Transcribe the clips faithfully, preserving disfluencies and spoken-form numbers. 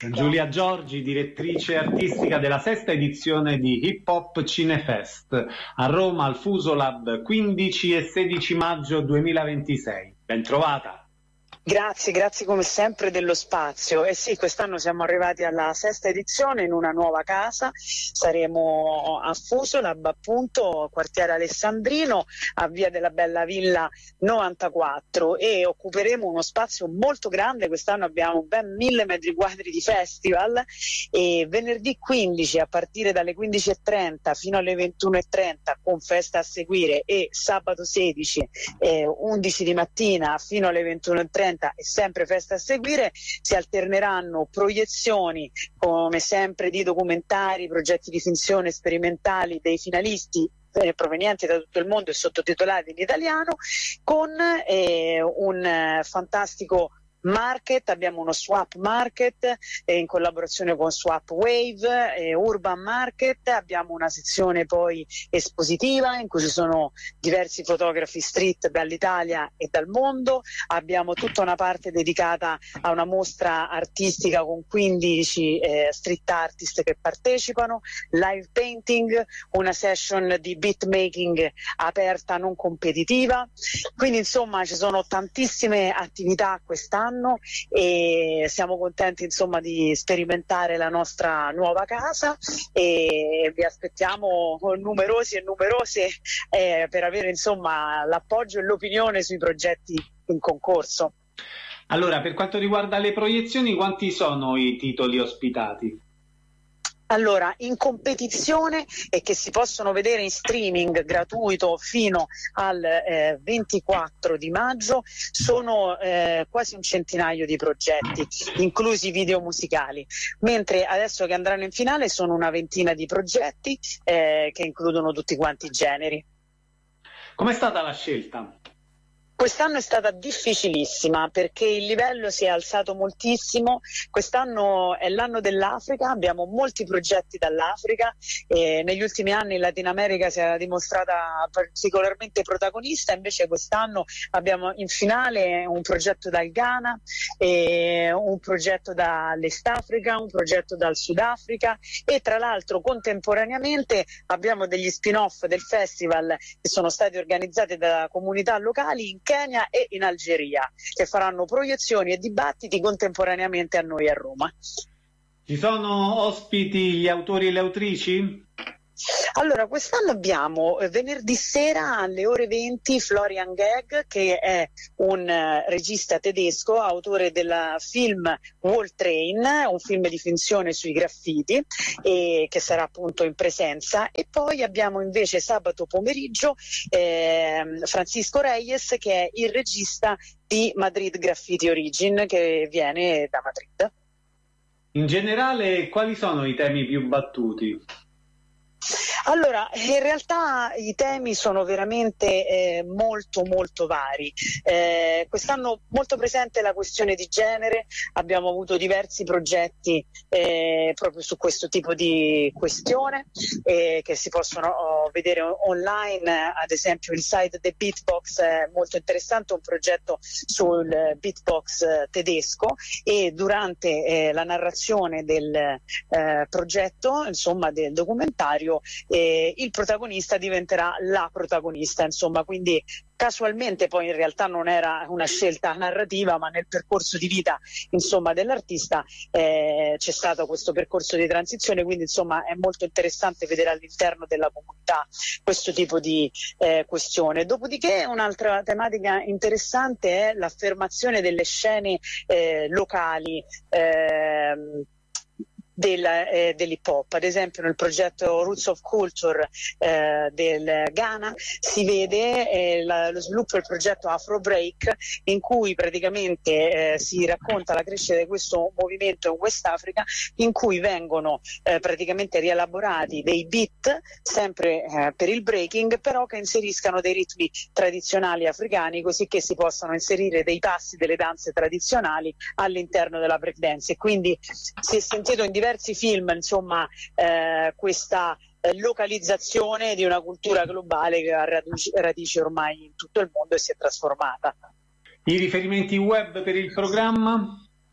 Giulia Giorgi, direttrice artistica della sesta edizione di Hip Hop Cinefest a Roma al Fusolab quindici e sedici maggio duemilaventisei. Ben trovata. Grazie, grazie come sempre dello spazio. Eh sì, quest'anno siamo arrivati alla sesta edizione in una nuova casa, saremo a Fusolab, appunto, quartiere Alessandrino, a Via della Bella Villa novantaquattro, e occuperemo uno spazio molto grande. Quest'anno abbiamo ben mille metri quadri di festival, e venerdì quindici a partire dalle quindici e trenta fino alle ventuno e trenta con festa a seguire, e sabato sedici eh, undici di mattina fino alle ventuno e trenta e sempre festa a seguire, si alterneranno proiezioni come sempre di documentari, progetti di finzione sperimentali dei finalisti eh, provenienti da tutto il mondo e sottotitolati in italiano, con eh, un eh, fantastico market. Abbiamo uno swap market eh, in collaborazione con Swap Wave e Urban Market. Abbiamo una sezione poi espositiva in cui ci sono diversi fotografi street dall'Italia e dal mondo. Abbiamo tutta una parte dedicata a una mostra artistica con quindici eh, street artist che partecipano, live painting, una session di beatmaking aperta non competitiva. Quindi insomma ci sono tantissime attività quest'anno e siamo contenti insomma di sperimentare la nostra nuova casa, e vi aspettiamo numerosi e numerose eh, per avere insomma l'appoggio e l'opinione sui progetti in concorso. Allora, per quanto riguarda le proiezioni, quanti sono i titoli ospitati? Allora, in competizione e che si possono vedere in streaming gratuito fino al eh, ventiquattro di maggio sono eh, quasi un centinaio di progetti, inclusi video musicali, mentre adesso che andranno in finale sono una ventina di progetti eh, che includono tutti quanti i generi. Com'è stata la scelta? Quest'anno è stata difficilissima perché il livello si è alzato moltissimo. Quest'anno è l'anno dell'Africa, abbiamo molti progetti dall'Africa e negli ultimi anni in Latina America si è dimostrata particolarmente protagonista, invece quest'anno abbiamo in finale un progetto dal Ghana, e un progetto dall'Est Africa, un progetto dal Sudafrica, e tra l'altro contemporaneamente abbiamo degli spin-off del festival che sono stati organizzati da comunità locali in Kenya e in Algeria, che faranno proiezioni e dibattiti contemporaneamente a noi a Roma. Ci sono ospiti gli autori e le autrici? Allora, quest'anno abbiamo eh, venerdì sera alle ore venti Florian Gag, che è un eh, regista tedesco, autore del film Wall Train, un film di finzione sui graffiti, e che sarà appunto in presenza. E poi abbiamo invece sabato pomeriggio eh, Francisco Reyes, che è il regista di Madrid Graffiti Origin, che viene da Madrid. In generale, quali sono i temi più battuti? Allora, in realtà i temi sono veramente eh, molto molto vari. Eh, quest'anno molto presente la questione di genere, abbiamo avuto diversi progetti eh, proprio su questo tipo di questione eh, che si possono oh, vedere online. Ad esempio il site The Beatbox è molto interessante, un progetto sul beatbox eh, tedesco, e durante eh, la narrazione del eh, progetto, insomma del documentario, Eh, il protagonista diventerà la protagonista, insomma, quindi casualmente poi in realtà non era una scelta narrativa, ma nel percorso di vita insomma dell'artista eh, c'è stato questo percorso di transizione, quindi insomma è molto interessante vedere all'interno della comunità questo tipo di eh, questione. Dopodiché un'altra tematica interessante è l'affermazione delle scene eh, locali eh, Del, eh, dell'hip hop. Ad esempio nel progetto Roots of Culture eh, del Ghana si vede eh, la, lo sviluppo del progetto Afro Break, in cui praticamente eh, si racconta la crescita di questo movimento in West Africa, in cui vengono eh, praticamente rielaborati dei beat sempre eh, per il breaking, però che inseriscano dei ritmi tradizionali africani, così che si possano inserire dei passi delle danze tradizionali all'interno della breakdance. E quindi si è sentito in diversi film insomma eh, questa eh, localizzazione di una cultura globale che ha radici, radici ormai in tutto il mondo e si è trasformata. I riferimenti web per il programma?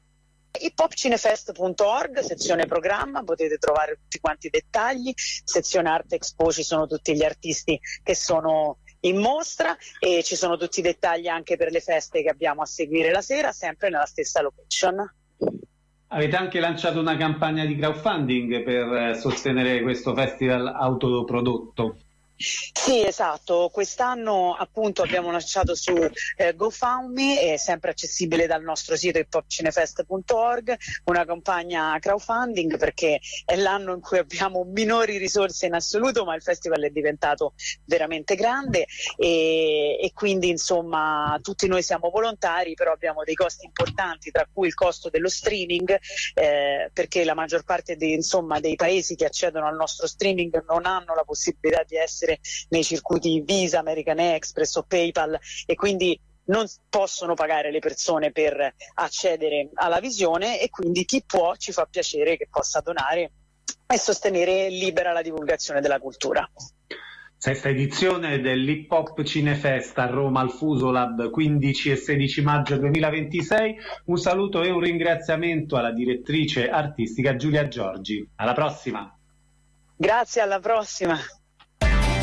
hiphopcinefest punto org, sezione programma, potete trovare tutti quanti i dettagli, sezione arte expo, ci sono tutti gli artisti che sono in mostra e ci sono tutti i dettagli anche per le feste che abbiamo a seguire la sera, sempre nella stessa location. Avete anche lanciato una campagna di crowdfunding per sostenere questo festival autoprodotto. Sì, esatto, quest'anno appunto abbiamo lanciato su eh, GoFundMe, è sempre accessibile dal nostro sito hiphopcinefest punto org, una campagna crowdfunding perché è l'anno in cui abbiamo minori risorse in assoluto, ma il festival è diventato veramente grande e, e quindi insomma tutti noi siamo volontari, però abbiamo dei costi importanti, tra cui il costo dello streaming, eh, perché la maggior parte dei, insomma, dei paesi che accedono al nostro streaming non hanno la possibilità di essere nei circuiti Visa, American Express o PayPal e quindi non possono pagare le persone per accedere alla visione, e quindi chi può ci fa piacere che possa donare e sostenere libera la divulgazione della cultura. Sesta edizione dell'Hip Hop Cinefest a Roma al Fusolab, quindici e sedici maggio duemilaventisei. Un saluto e un ringraziamento alla direttrice artistica Giulia Giorgi. Alla prossima! Grazie, alla prossima!